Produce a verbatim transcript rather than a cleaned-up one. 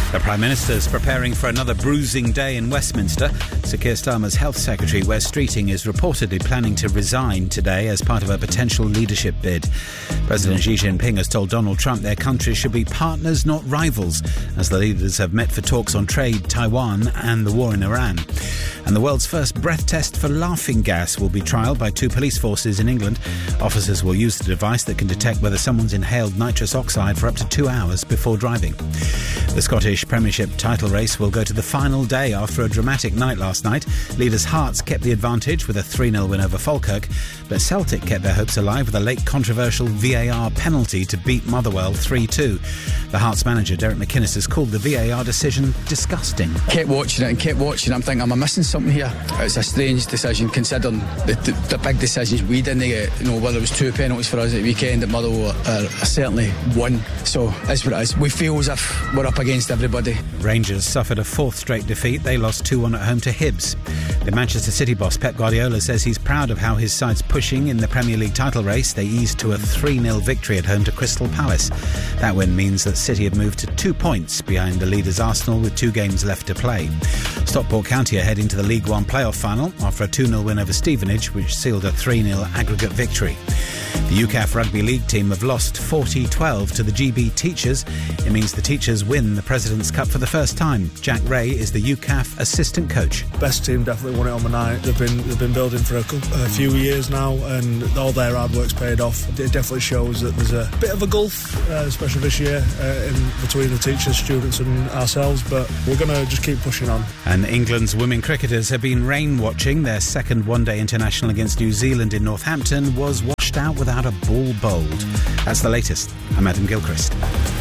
The Prime Minister is preparing for another bruising day in Westminster. Sir Keir Starmer's Health Secretary, Wes Streeting, is reportedly planning to resign today as part of a potential leadership bid. President Xi Jinping has told Donald Trump their countries should be partners, not rivals, as the leaders have met for talks on trade, Taiwan and the war in Iran. And the world's first breath test for laughing gas will be trialled by two police forces in England. Officers will use the device that can detect whether someone's inhaled nitrous oxide for up to two hours before driving. The Scottish Premiership title race will go to the final day after a dramatic night last night. Leaders Hearts kept the advantage with a three nil win over Falkirk, but Celtic kept their hopes alive with a late controversial V A R penalty to beat Motherwell three two. The Hearts manager, Derek McInnes, has called the V A R decision disgusting. Kept watching it and kept watching it. I'm thinking, am I missing something here? It's a strange decision considering the, the, the big decisions we didn't get. You know, whether it was two penalties for us at the weekend at Motherwell, uh, certainly one. So that's what it is. We feel as if we're up against everybody. Rangers suffered a fourth straight defeat. They lost two one at home to Hibs. The Manchester City boss Pep Guardiola says he's proud of how his side's pushing in the Premier League title race. They eased to a three nil victory at home to Crystal Palace. That win means that City have moved to two points behind the leaders Arsenal with two games left to play. Stockport County are heading to the League One playoff final after a two nil win over Stevenage, which sealed a three nil aggregate victory. The U C A F Rugby League team have lost forty twelve to the G B Teachers. It means the Teachers win the President's Cup for the first time. Jack Ray is the U C A F assistant coach. Best team definitely won it on the night. They've been they've been building for a, a few years now, and all their hard work's paid off. It definitely shows that there's a bit of a gulf, uh, especially this year, uh, in between the teachers, students and ourselves, but we're going to just keep pushing on. And England's women cricketers have been rain watching. Their second one-day international against New Zealand in Northampton was washed out without a ball bowled. That's the latest. I'm Adam Gilchrist.